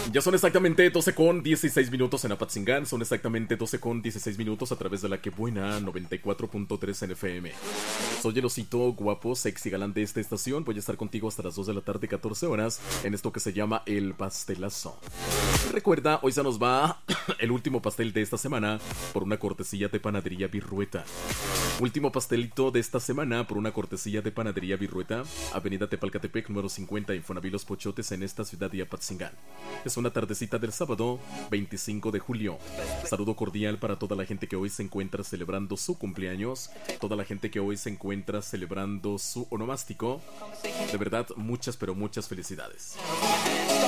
Ya son exactamente 12 con 16 minutos en Apatzingán. Son exactamente 12 con 16 minutos a través de la que buena 94.3 en FM. Soy el osito guapo, sexy, galán de esta estación. Voy a estar contigo hasta las 2 de la tarde, 14 horas, en esto que se llama El Pastelazo. Recuerda, hoy se nos va el último pastel de esta semana por una cortesía de Panadería Virrueta. Último pastelito de esta semana por una cortesía de Panadería Virrueta, Avenida Tepalcatepec, número 50, Infonavit Los Pochotes, en esta ciudad de Apatzingán. Es una tardecita del sábado 25 de julio. Saludo cordial para toda la gente que hoy se encuentra celebrando su cumpleaños, toda la gente que hoy se encuentra celebrando su onomástico. De verdad, muchas pero muchas felicidades.